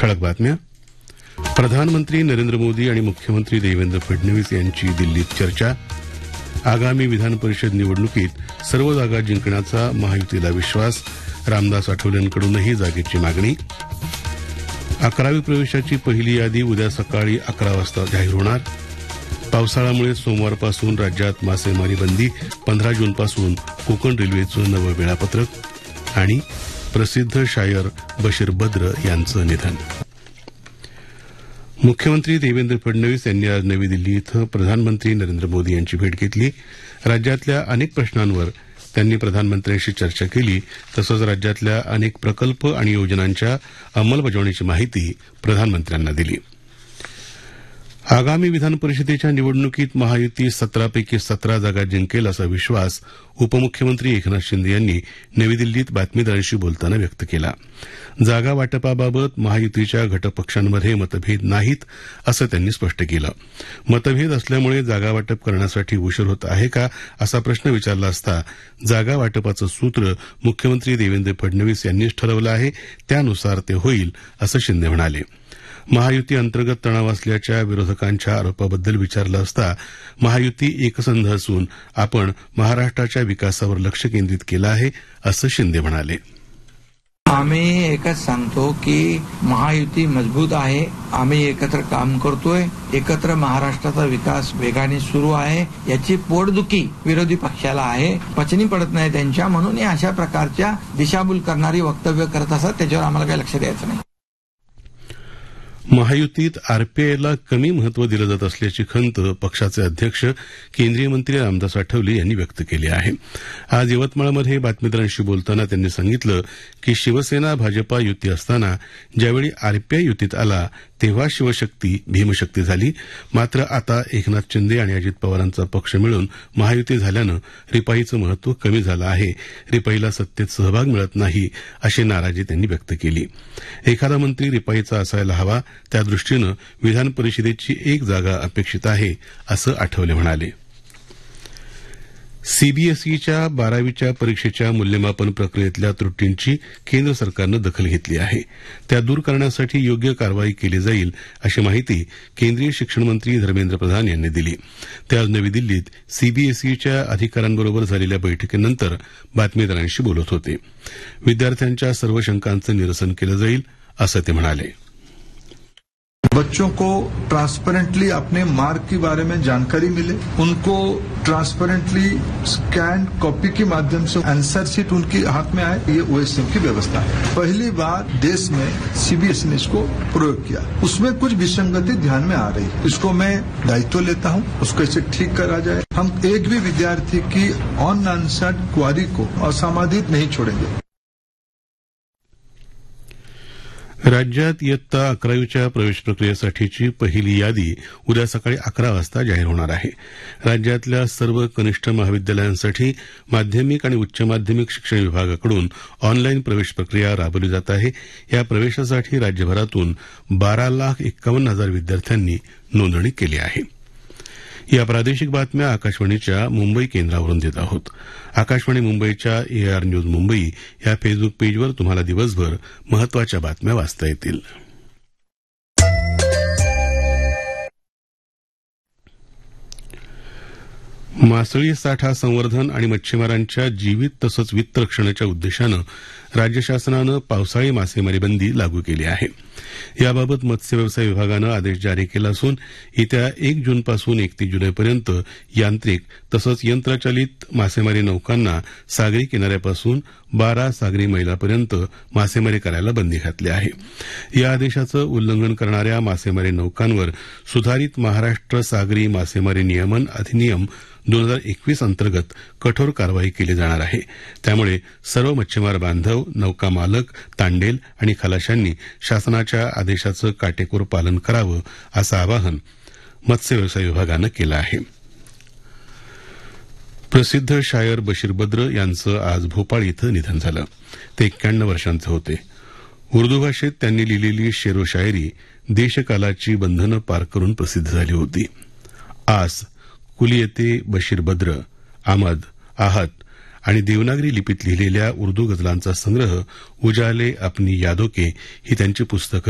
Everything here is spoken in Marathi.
ठळक बातम्या. प्रधानमंत्री नरेंद्र मोदी आणि मुख्यमंत्री देवेंद्र फडणवीस यांची दिल्लीत चर्चा. आगामी विधान परिषद निवडणुकीत सर्व जागा जिंकण्याचा महायुतीला विश्वास. रामदास आठवलेंकडूनही जागेची मागणी. 11वी प्रवेशाची पहिली यादी उद्या सकाळी 11 वाजता जाहीर होणार. पावसाळ्यामुळे सोमवारपासून राज्यात मासेमारी बंदी. 15 जूनपासून कोकण रेल्वेचं नवं वेळापत्रक. आणि प्रसिद्ध शायर बशीर बद्र यांचं निधन. मुख्यमंत्री देवेंद्र फडणवीस यांनी आज नवी दिल्ली इथं प्रधानमंत्री नरेंद्र मोदी यांची भेट घेतली. राज्यातल्या अनेक प्रश्नांवर त्यांनी प्रधानमंत्र्यांशी चर्चा केली. तसंच राज्यातल्या अनेक प्रकल्प आणि योजनांच्या अंमलबजावणीची माहिती प्रधानमंत्र्यांना दिली. आगामी विधान परिषदेच्या निवडणुकीत महायुती 17 पैकी 17 जागा जिंकेल असा विश्वास उपमुख्यमंत्री एकनाथ शिंदे यांनी नवी दिल्लीत बातमीदारांशी बोलताना व्यक्त केला. जागा वाटपाबाबत महायुतीच्या घटकपक्षांमध्ये मतभेद नाहीत असं त्यांनी स्पष्ट केलं. मतभेद असल्यामुळे जागा वाटप करण्यासाठी उशीर होत आहे का असा प्रश्न विचारला असता जागा वाटपाचं सूत्र मुख्यमंत्री देवेंद्र फडणवीस यांनीच ठरवलं आहे, त्यानुसार ते होईल असं शिंदे म्हणाले. महायुती अंतर्गत तणाव असल्याच्या विरोधकांच्या आरोपाबद्दल विचारलं असता महायुती एकसंध असून आपण महाराष्ट्राच्या विकासावर लक्ष केंद्रित केलं आहे असं शिंदे म्हणाले. आम्ही एकच सांगतो की महायुती मजबूत आहे. आम्ही एकत्र काम करतोय. एकत्र महाराष्ट्राचा विकास वेगाने सुरू आहे. याची पोटदुखी विरोधी पक्षाला आहे. पचनी पडत नाही त्यांच्या, म्हणून अशा प्रकारच्या दिशाभूल करणारी वक्तव्य करत असतात. त्याच्यावर आम्हाला काही लक्ष द्यायचं नाही. महायुतीत आरपीआयला कमी महत्व दिलं जात असल्याची खंत पक्षाचे अध्यक्ष केंद्रीय मंत्री रामदास आठवले यांनी व्यक्त केली आहे. आज यवतमाळमध्ये बातमीदारांशी बोलताना त्यांनी सांगितलं की शिवसेना भाजपा युती असताना ज्यावेळी आरपीआय युतीत आला तेव्हा शिवशक्ती भीमशक्ती झाली. मात्र आता एकनाथ शिंदे आणि अजित पवारांचा पक्ष मिळून महायुती झाल्यानं रिपाईचं महत्व कमी झालं आहे. रिपाईला सत्तेत सहभाग मिळत नाही अशी नाराजी त्यांनी व्यक्त केली. एखादा मंत्री रिपाईचा असायला हवा, त्यादृष्टीनं विधान परिषदेची एक जागा अपेक्षित आहे असं आठवले म्हणाले. सीबीएसईच्या 12वीच्या परीक्षेच्या मूल्यमापन प्रक्रियेतल्या त्रुटींची केंद्र सरकारनं दखल घेतली आहे. त्या दूर करण्यासाठी योग्य कारवाई केली जाईल अशी माहिती केंद्रीय शिक्षण मंत्री धर्मेंद्र प्रधान यांनी दिली. ते आज नवी दिल्लीत सीबीएसईच्या अधिकाऱ्यांबरोबर झालेल्या बैठकीनंतर बातमीदारांशी बोलत होते. विद्यार्थ्यांच्या सर्व शंकांचं निरसन केलं जाईल असं ते म्हणाले. बच्चों को ट्रांसपेरेंटली अपने मार्क के बारे में जानकारी मिले, उनको ट्रांसपेरेंटली स्कैन कॉपी के माध्यम से आंसर शीट उनके हाथ में आए, ये ओएसएम की व्यवस्था है. पहली बार देश में सीबीएसई ने इसको प्रयोग किया. उसमें कुछ विसंगति ध्यान में आ रही है. इसको मैं दायित्व लेता हूं, उसको इसे ठीक करा जाए. हम एक भी विद्यार्थी की अनआंसर्ड क्वारी को असमाधित नहीं छोड़ेंगे. राज्यात इयत्ता 11वीच्या प्रवेश प्रक्रियेसाठीची पहिली यादी उद्या सकाळी 11 वाजता जाहीर होणार आहे. राज्यातल्या सर्व कनिष्ठ महाविद्यालयांसाठी माध्यमिक आणि उच्च माध्यमिक शिक्षण विभागाकडून ऑनलाईन प्रवेश प्रक्रिया राबवली जात आहे. या प्रवेशासाठी राज्यभरातून 12,51,000 विद्यार्थ्यांनी नोंदणी केली आहे. या प्रादेशिक बातम्या आकाशवाणीच्या मुंबई केंद्रावरून देत आहोत. आकाशवाणी मुंबईच्या एआर न्यूज मुंबई या फेसबुक पेजवर तुम्हाला दिवसभर महत्वाच्या बातम्या वाचता येतील. मासळी साठा संवर्धन आणि मच्छीमारांच्या जीवित तसंच वित्त रक्षणाच्या उद्देशानं राज्य शासनानं पावसाळी मासेमारी बंदी लागू केली आहे. याबाबत मत्स्य व्यवसाय विभागानं आदेश जारी केला असून येत्या 1 जूनपासून 31 जुलैपर्यंत यांत्रिक तसंच यंत्रचालित मासेमारी नौकांना सागरी किनाऱ्यापासून 12 सागरी मैलापर्यंत मासेमारी करायला बंदी घातली आहे. या आदेशाचं उल्लंघन करणाऱ्या मासेमारी नौकांवर सुधारित महाराष्ट्र सागरी मासेमारी नियमन अधिनियम 2021 अंतर्गत कठोर कारवाई केली जाणार आहे. त्यामुळे सर्व मच्छीमार बांधव, नौका मालक, तांडेल आणि खलाशांनी शासनाच्या आदेशाचं काटेकोर पालन करावं असं आवाहन मत्स्य व्यवसाय विभागानं केलं आहे. प्रसिद्ध शायर बशीर बद्र यांचं आज भोपाळ इथं निधन झालं. ते 91 वर्षांचे होते. उर्दू भाषेत त्यांनी लिहिलेली शेरो शायरी देशकालाची बंधनं पार करून प्रसिद्ध झाली होती. आस, कुलियते बशीर बद्र, आमद, आहत आणि देवनागरी लिपीत लिहिलेल्या उर्दू गझलांचा संग्रह उजाले अपनी यादों के ही त्यांची पुस्तकं